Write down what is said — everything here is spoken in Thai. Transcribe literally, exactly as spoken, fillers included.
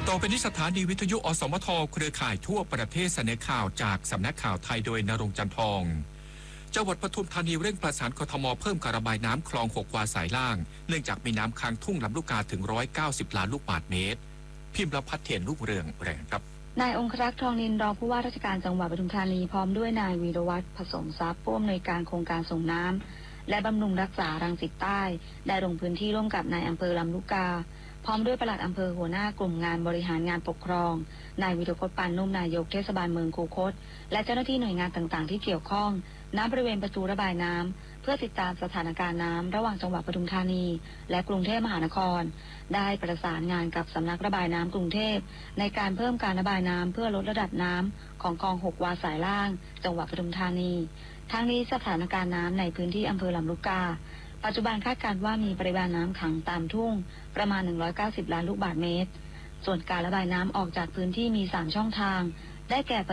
ต่อไปนี้สถานีวิทยุอสมทเครือข่ายทั่วประเทศเสนอข่าวจากสำนักข่าวไทยโดยณรงค์จันทอง จังหวัดปทุมธานีเร่งประสานกทมเพิ่มการระบายน้ำคลองหกวาสายล่างเนื่องจากมีน้ำค้างทุ่งลำลูกกาถึงหนึ่งร้อยเก้าสิบล้านลูกบาศก์เมตรพิมพ์ละพัฒน์เทียนลูกเรืองแรงครับนายองครักษ์ทองนินรองผู้ว่าราชการจังหวัดปทุมธานีพร้อมด้วยนายวีรวัฒน์ผสมทรัพย์ผู้อำนวยการโครงการส่งน้ำและบำรุงรักษารังสิตใต้ได้ลงพื้นที่ร่วมกับนายอำเภอลำลูกกาพร้อมด้วยปลัดอำเภอหัวหน้ากลุ่มงานบริหารงานปกครองนายวิรพจน์ปานนุ่มนายกเทศบาลเมืองคูคตและเจ้าหน้าที่หน่วยงานต่างๆที่เกี่ยวข้องณบริเวณประตูระบายน้ำเพื่อติดตามสถานการณ์น้ำระหว่างจังหวัดปทุมธานีและกรุงเทพมหานครได้ประสานงานกับสำนักระบายน้ำกรุงเทพในการเพิ่มการระบายน้ำเพื่อลดระดับน้ำของคลองหกวาสายล่างจังหวัดปทุมธานีทั้งนี้สถานการณ์น้ำในพื้นที่อำเภอลำลูกกาปัจจุบันคาดการณ์ว่ามีปริมาณน้ำขังตามทุ่งประมาณหนึ่งร้อยเก้าสิบล้านลูกบาศก์เมตรส่วนการระบายน้ำออกจากพื้นที่มีสามช่องทางได้แก่